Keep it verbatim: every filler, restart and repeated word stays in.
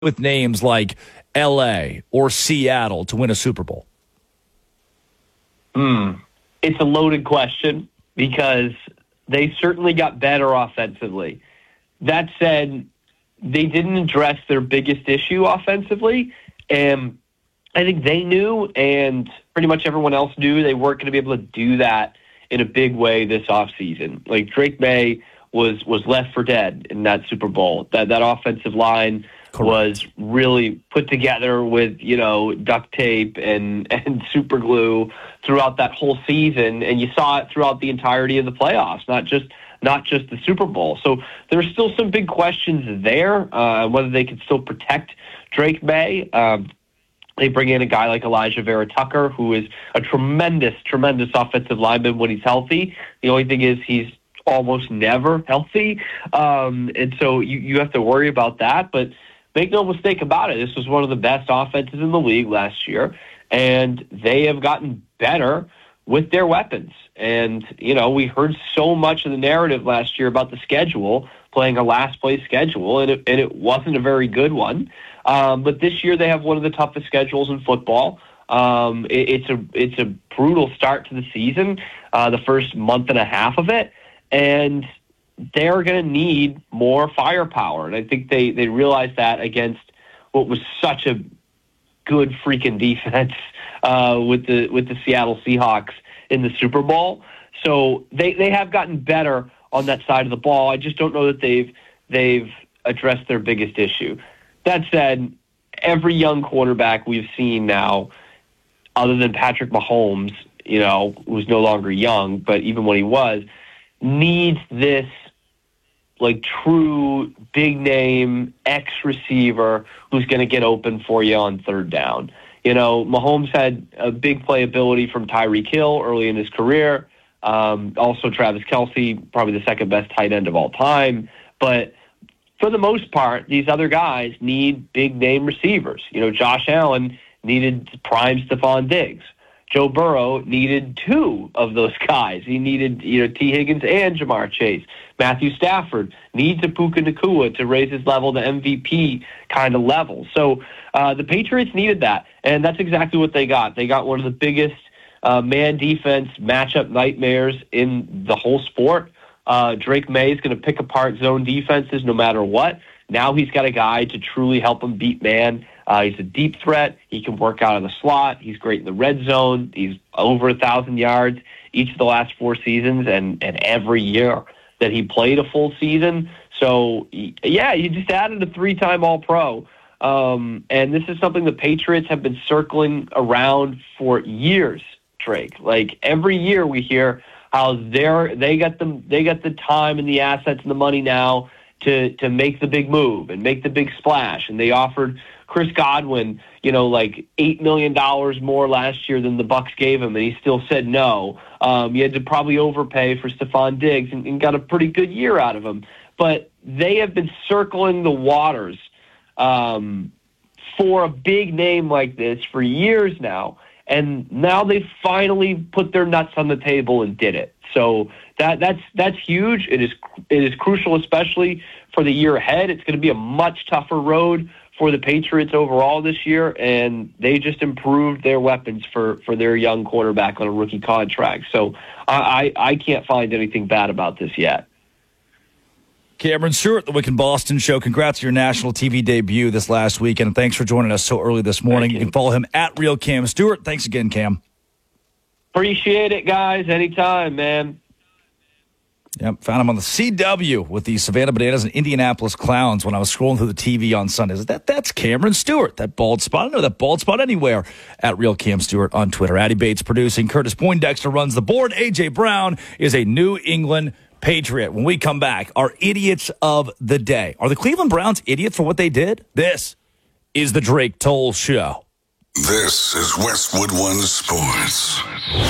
with names like L A or Seattle to win a Super Bowl? Hmm. It's a loaded question because they certainly got better offensively. That said, they didn't address their biggest issue offensively, and I think they knew, and pretty much everyone else knew, they weren't going to be able to do that in a big way this offseason. Like, Drake May was was left for dead in that Super Bowl. That that offensive line Correct. was really put together with, you know, duct tape and, and super glue throughout that whole season, and you saw it throughout the entirety of the playoffs, not just not just the Super Bowl. So there's still some big questions there, uh, whether they can still protect Drake May. Um, they bring in a guy like Elijah Vera Tucker, who is a tremendous, tremendous offensive lineman when he's healthy. The only thing is he's almost never healthy, um, and so you, you have to worry about that. But make no mistake about it, this was one of the best offenses in the league last year, and they have gotten better with their weapons. And, you know, we heard so much of the narrative last year about the schedule, playing a last-place schedule, and it, and it wasn't a very good one. Um, but this year they have one of the toughest schedules in football. Um, it, it's a it's a brutal start to the season, uh, the first month and a half of it, and they're going to need more firepower. And I think they, they realized that against what was such a good freaking defense uh, with the with the Seattle Seahawks in the Super Bowl. So they, they have gotten better on that side of the ball. I just don't know that they've they've addressed their biggest issue. That said, every young quarterback we've seen now, other than Patrick Mahomes, you know, who's no longer young, but even when he was, needs this like true big name X receiver who's going to get open for you on third down. You know, Mahomes had a big playability from Tyreek Hill early in his career. Um, also Travis Kelce, probably the second best tight end of all time. But for the most part, these other guys need big name receivers. You know, Josh Allen needed prime Stephon Diggs. Joe Burrow needed two of those guys. He needed, you know, T. Higgins and Jamar Chase. Matthew Stafford needs a Puka Nacua to raise his level to M V P kind of level. So uh, the Patriots needed that, and that's exactly what they got. They got one of the biggest uh, man defense matchup nightmares in the whole sport. Uh, Drake May is going to pick apart zone defenses no matter what. Now he's got a guy to truly help him beat man. Uh, he's a deep threat. He can work out of the slot. He's great in the red zone. He's over a thousand yards each of the last four seasons, and, and every year that he played a full season. So, yeah, you just added a three-time All-Pro. Um, and this is something the Patriots have been circling around for years, Drake. Like, every year we hear how they're, they got the, they got the time and the assets and the money now to, to make the big move and make the big splash. And they offered Chris Godwin, you know, like eight million dollars more last year than the Bucs gave him, and he still said no. Um, you had to probably overpay for Stephon Diggs and, and got a pretty good year out of him. But they have been circling the waters um, for a big name like this for years now, and now they finally put their nuts on the table and did it. So that that's that's huge. It is it is crucial, especially for the year ahead. It's going to be a much tougher road for the Patriots overall this year, and they just improved their weapons for, for their young quarterback on a rookie contract. So I, I, I can't find anything bad about this yet. Cameron Stewart, the Wicked Boston Show. Congrats on your national T V debut this last weekend, and thanks for joining us so early this morning. You. you can follow him at Real Cam Stewart. Thanks again, Cam. Appreciate it, guys. Anytime, man. Yep, found him on the C W with the Savannah Bananas and Indianapolis Clowns when I was scrolling through the T V on Sundays. That That's Cameron Stewart, that bald spot. I don't know that bald spot anywhere. At Real Cam Stewart on Twitter. Addie Bates producing. Curtis Poindexter runs the board. A J. Brown is a New England Patriot. When we come back, our idiots of the day. Are the Cleveland Browns idiots for what they did? This is the Drake Toll Show. This is Westwood One Sports.